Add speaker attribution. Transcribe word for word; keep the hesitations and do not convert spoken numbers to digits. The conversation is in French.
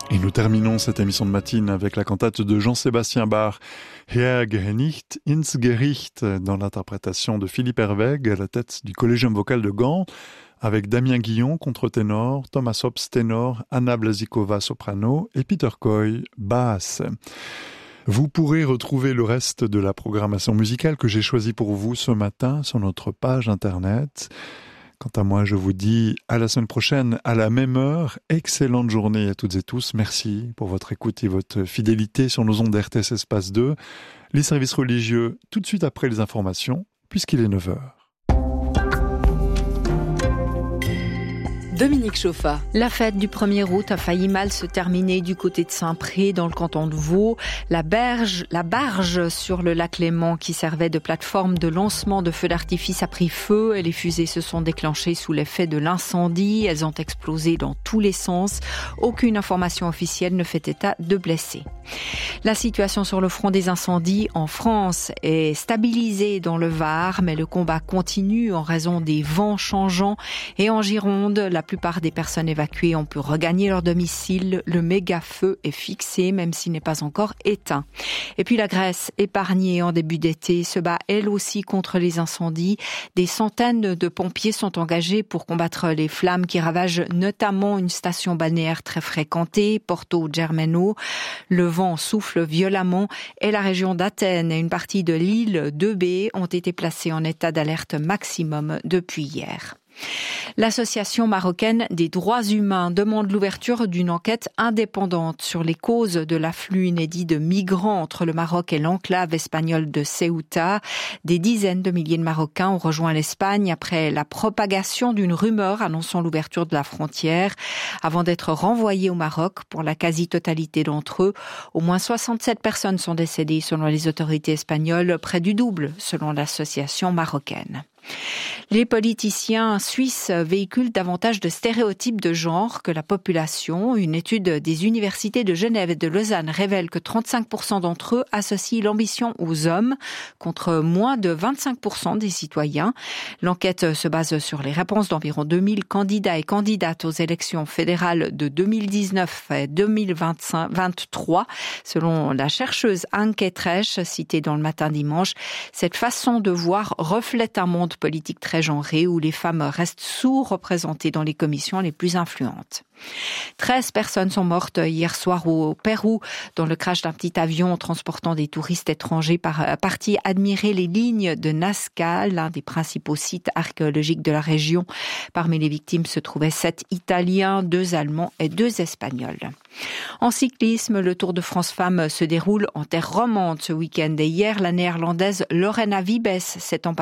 Speaker 1: Et nous terminons cette émission de matinée avec la cantate de Jean-Sébastien Bach, Herr geh nicht ins Gericht, dans l'interprétation de Philippe Herweg à la tête du Collégium vocal de Gand, avec Damien Guillon, contre-ténor, Thomas Hobbs, ténor, Anna Blazikova, soprano et Peter Coy, basse. Vous pourrez retrouver le reste de la programmation musicale que j'ai choisie pour vous ce matin sur notre page internet. Quant à moi, je vous dis à la semaine prochaine, à la même heure. Excellente journée à toutes et tous. Merci pour votre écoute et votre fidélité sur nos ondes R T S Espace deux. Les services religieux, tout de suite après les informations, puisqu'il est neuf heures.
Speaker 2: Dominique Chauffa.
Speaker 3: La fête du premier août a failli mal se terminer du côté de Saint-Pré, dans le canton de Vaud. La berge, la barge sur le lac Léman qui servait de plateforme de lancement de feux d'artifice a pris feu et les fusées se sont déclenchées sous l'effet de l'incendie. Elles ont explosé dans tous les sens. Aucune information officielle ne fait état de blessés. La situation sur le front des incendies en France est stabilisée dans le Var, mais le combat continue en raison des vents changeants. Et en Gironde, la La plupart des personnes évacuées ont pu regagner leur domicile. Le méga-feu est fixé, même s'il n'est pas encore éteint. Et puis la Grèce, épargnée en début d'été, se bat elle aussi contre les incendies. Des centaines de pompiers sont engagés pour combattre les flammes qui ravagent notamment une station balnéaire très fréquentée, Porto Germano. Le vent souffle violemment et la région d'Athènes et une partie de l'île d'Eubée ont été placées en état d'alerte maximum depuis hier. L'association marocaine des droits humains demande l'ouverture d'une enquête indépendante sur les causes de l'afflux inédit de migrants entre le Maroc et l'enclave espagnole de Ceuta. Des dizaines de milliers de Marocains ont rejoint l'Espagne après la propagation d'une rumeur annonçant l'ouverture de la frontière. Avant d'être renvoyés au Maroc, pour la quasi-totalité d'entre eux, au moins soixante-sept personnes sont décédées selon les autorités espagnoles, près du double selon l'association marocaine. Les politiciens suisses véhiculent davantage de stéréotypes de genre que la population. Une étude des universités de Genève et de Lausanne révèle que trente-cinq pour cent d'entre eux associent l'ambition aux hommes, contre moins de vingt-cinq pour cent des citoyens. L'enquête se base sur les réponses d'environ deux mille candidats et candidates aux élections fédérales de deux mille dix-neuf et deux mille vingt-trois. Selon la chercheuse Anke Tresch, citée dans le Matin dimanche, cette façon de voir reflète un monde politique très genré où les femmes restent sous-représentées dans les commissions les plus influentes. treize personnes sont mortes hier soir au Pérou dans le crash d'un petit avion transportant des touristes étrangers par, partis admirer les lignes de Nazca, l'un des principaux sites archéologiques de la région. Parmi les victimes se trouvaient sept Italiens, deux Allemands et deux Espagnols. En cyclisme, le Tour de France Femmes se déroule en terre romande ce week-end et hier, la néerlandaise Lorena Wiebes s'est emparée